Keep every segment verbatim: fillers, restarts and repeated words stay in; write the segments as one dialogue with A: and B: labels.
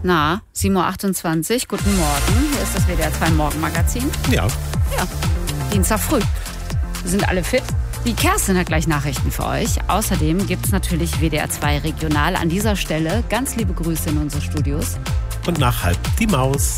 A: Na, sieben Uhr achtundzwanzig, guten Morgen. Hier ist das W D R zwei Morgenmagazin.
B: Ja.
A: Ja, Dienstag früh. Sind alle fit? Die Kerstin hat gleich Nachrichten für euch. Außerdem gibt es natürlich W D R zwei Regional. An dieser Stelle ganz liebe Grüße in unsere Studios.
B: Und nach halb die Maus.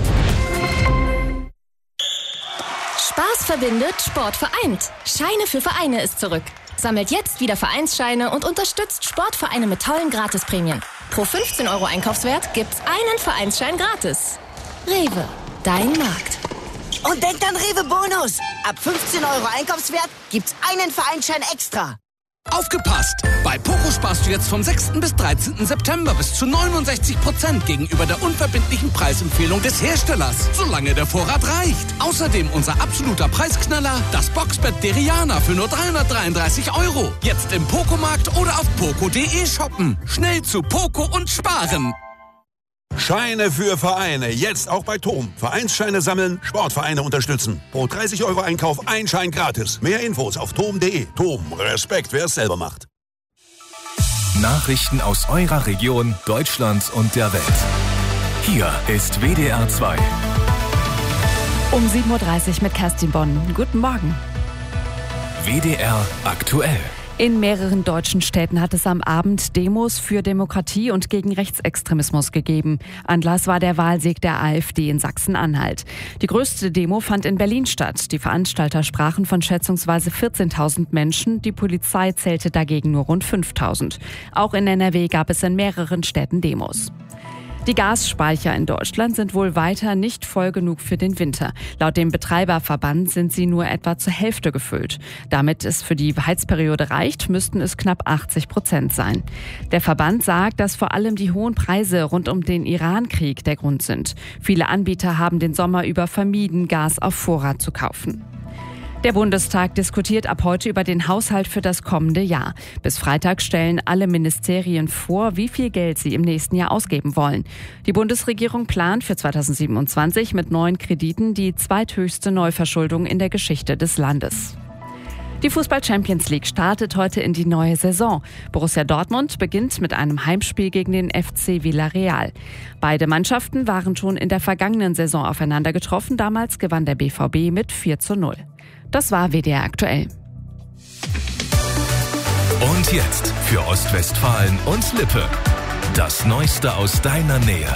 C: Spaß verbindet, Sport vereint. Scheine für Vereine ist zurück. Sammelt jetzt wieder Vereinsscheine und unterstützt Sportvereine mit tollen Gratisprämien. Pro fünfzehn Euro Einkaufswert gibt's einen Vereinsschein gratis. Rewe, dein Markt.
D: Und denkt an Rewe Bonus. Ab fünfzehn Euro Einkaufswert gibt's einen Vereinsschein extra.
E: Aufgepasst! Bei Poco sparst du jetzt vom sechsten bis dreizehnten September bis zu neunundsechzig Prozent gegenüber der unverbindlichen Preisempfehlung des Herstellers, solange der Vorrat reicht. Außerdem unser absoluter Preisknaller, das Boxbett Deriana für nur dreihundertdreiunddreißig Euro. Jetzt im Poco-Markt oder auf poco punkt de shoppen. Schnell zu Poco und sparen!
F: Scheine für Vereine, jetzt auch bei T O M. Vereinsscheine sammeln, Sportvereine unterstützen. Pro dreißig Euro Einkauf ein Schein gratis. Mehr Infos auf tom punkt de. T O M, Respekt, wer es selber macht.
G: Nachrichten aus eurer Region, Deutschland und der Welt. Hier ist W D R zwei.
A: Um sieben Uhr dreißig mit Kerstin Bonn. Guten Morgen.
G: W D R aktuell.
A: In mehreren deutschen Städten hat es am Abend Demos für Demokratie und gegen Rechtsextremismus gegeben. Anlass war der Wahlsieg der AfD in Sachsen-Anhalt. Die größte Demo fand in Berlin statt. Die Veranstalter sprachen von schätzungsweise vierzehntausend Menschen. Die Polizei zählte dagegen nur rund fünftausend. Auch in N R W gab es in mehreren Städten Demos. Die Gasspeicher in Deutschland sind wohl weiter nicht voll genug für den Winter. Laut dem Betreiberverband sind sie nur etwa zur Hälfte gefüllt. Damit es für die Heizperiode reicht, müssten es knapp achtzig Prozent sein. Der Verband sagt, dass vor allem die hohen Preise rund um den Iran-Krieg der Grund sind. Viele Anbieter haben den Sommer über vermieden, Gas auf Vorrat zu kaufen. Der Bundestag diskutiert ab heute über den Haushalt für das kommende Jahr. Bis Freitag stellen alle Ministerien vor, wie viel Geld sie im nächsten Jahr ausgeben wollen. Die Bundesregierung plant für zweitausendsiebenundzwanzig mit neuen Krediten die zweithöchste Neuverschuldung in der Geschichte des Landes. Die Fußball-Champions League startet heute in die neue Saison. Borussia Dortmund beginnt mit einem Heimspiel gegen den F C Villarreal. Beide Mannschaften waren schon in der vergangenen Saison aufeinander getroffen. Damals gewann der B V B mit vier zu null. Das war W D R aktuell.
G: Und jetzt für Ostwestfalen und Lippe. Das Neueste aus deiner Nähe.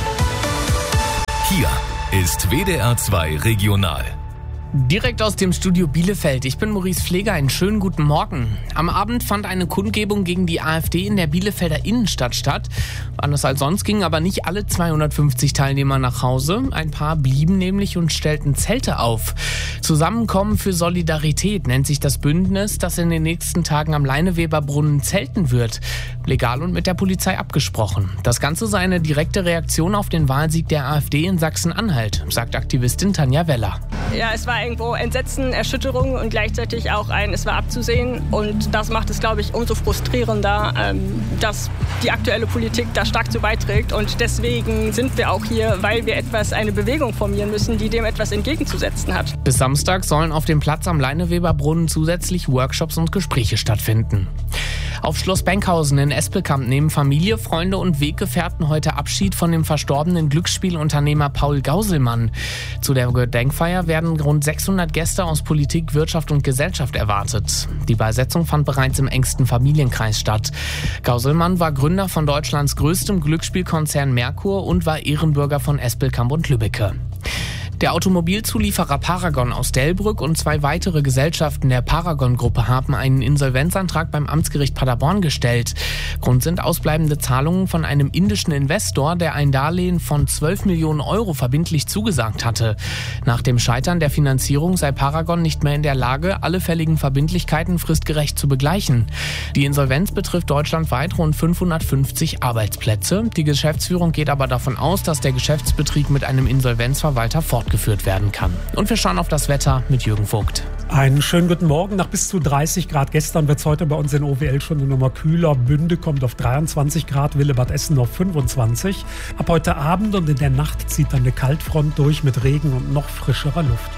G: Hier ist W D R zwei Regional.
H: Direkt aus dem Studio Bielefeld. Ich bin Maurice Pfleger. Einen schönen guten Morgen. Am Abend fand eine Kundgebung gegen die AfD in der Bielefelder Innenstadt statt. Anders als sonst gingen aber nicht alle zweihundertfünfzig Teilnehmer nach Hause. Ein paar blieben nämlich und stellten Zelte auf. Zusammenkommen für Solidarität nennt sich das Bündnis, das in den nächsten Tagen am Leineweberbrunnen zelten wird. Legal und mit der Polizei abgesprochen. Das Ganze sei eine direkte Reaktion auf den Wahlsieg der AfD in Sachsen-Anhalt, sagt Aktivistin Tanja Weller.
I: Ja, es war irgendwo Entsetzen, Erschütterung und gleichzeitig auch ein, es war abzusehen. Und das macht es, glaube ich, umso frustrierender, ähm, dass die aktuelle Politik da stark zu beiträgt. Und deswegen sind wir auch hier, weil wir etwas, eine Bewegung formieren müssen, die dem etwas entgegenzusetzen hat.
H: Bis Samstag sollen auf dem Platz am Leineweberbrunnen zusätzlich Workshops und Gespräche stattfinden. Auf Schloss Benkhausen in Espelkamp nehmen Familie, Freunde und Weggefährten heute Abschied von dem verstorbenen Glücksspielunternehmer Paul Gauselmann. Zu der Gedenkfeier werden rund sechshundert Gäste aus Politik, Wirtschaft und Gesellschaft erwartet. Die Beisetzung fand bereits im engsten Familienkreis statt. Gauselmann war Gründer von Deutschlands größtem Glücksspielkonzern Merkur und war Ehrenbürger von Espelkamp und Lübbecke. Der Automobilzulieferer Paragon aus Delbrück und zwei weitere Gesellschaften der Paragon-Gruppe haben einen Insolvenzantrag beim Amtsgericht Paderborn gestellt. Grund sind ausbleibende Zahlungen von einem indischen Investor, der ein Darlehen von zwölf Millionen Euro verbindlich zugesagt hatte. Nach dem Scheitern der Finanzierung sei Paragon nicht mehr in der Lage, alle fälligen Verbindlichkeiten fristgerecht zu begleichen. Die Insolvenz betrifft deutschlandweit rund fünfhundertfünfzig Arbeitsplätze. Die Geschäftsführung geht aber davon aus, dass der Geschäftsbetrieb mit einem Insolvenzverwalter fortgeführt werden kann. Und wir schauen auf das Wetter mit Jürgen Vogt.
J: Einen schönen guten Morgen. Nach bis zu dreißig Grad gestern wird es heute bei uns in O W L schon eine Nummer kühler. Bünde kommt auf dreiundzwanzig Grad, Willebad Essen auf fünfundzwanzig. Ab heute Abend und in der Nacht zieht dann eine Kaltfront durch mit Regen und noch frischerer Luft.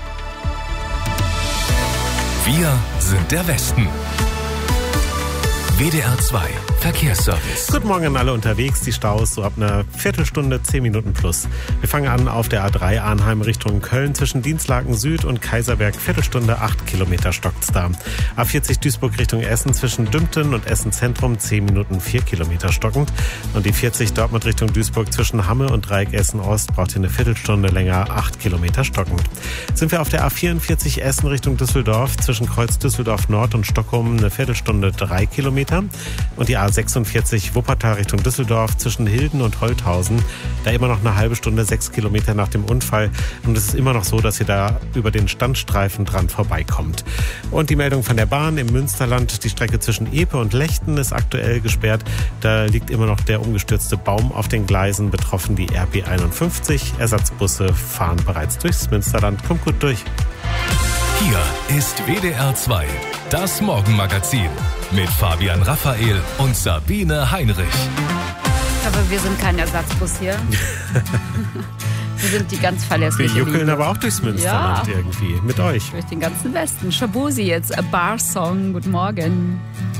G: Wir sind der Westen. W D R zwei Verkehrsservice.
B: Guten Morgen an alle unterwegs. Die Staus so ab einer Viertelstunde, zehn Minuten plus. Wir fangen an auf der A drei Arnheim Richtung Köln zwischen Dienstlaken Süd und Kaiserberg. Viertelstunde, acht Kilometer stockt's da. A vierzig Duisburg Richtung Essen zwischen Dümpten und Essen Zentrum, zehn Minuten, vier Kilometer stockend. Und die vierzig Dortmund Richtung Duisburg zwischen Hamme und Dreieck Essen Ost braucht ihr eine Viertelstunde länger, acht Kilometer stockend. Sind wir auf der A vierundvierzig Essen Richtung Düsseldorf zwischen Kreuz Düsseldorf Nord und Stockholm eine Viertelstunde, drei Kilometer. Und die A sechsundvierzig Wuppertal Richtung Düsseldorf zwischen Hilden und Holthausen, da immer noch eine halbe Stunde, sechs Kilometer nach dem Unfall. Und es ist immer noch so, dass ihr da über den Standstreifen dran vorbeikommt. Und die Meldung von der Bahn im Münsterland, die Strecke zwischen Epe und Lechten ist aktuell gesperrt. Da liegt immer noch der umgestürzte Baum auf den Gleisen, betroffen die R B einundfünfzig. Ersatzbusse fahren bereits durchs Münsterland. Kommt gut durch.
G: Hier ist W D R zwei, das Morgenmagazin mit Fabian Raphael und Sabine Heinrich.
A: Aber wir sind kein Ersatzbus hier. Wir sind die ganz verlässliche
B: Wir juckeln
A: Linie.
B: aber auch durchs Münsterland
A: Ja.
B: irgendwie, mit euch.
A: Durch den ganzen Westen. Shabuzi jetzt, A Bar Song. Guten Morgen.